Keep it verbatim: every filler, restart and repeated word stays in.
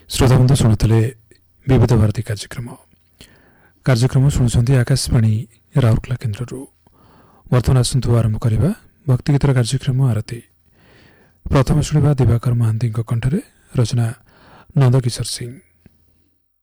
श्रोताबंधु शुणुले विविध भारती कार्यक्रम कार्यक्रम शुणुंट आकाशवाणी राउरकेला केन्द्र बर्तमान आसतु आरंभ करवा भक्तिगीतर कार्यक्रम आरती। प्रथम शुणा दिवाकर महांती कंठरे रचना नंदकिशोर सिंह।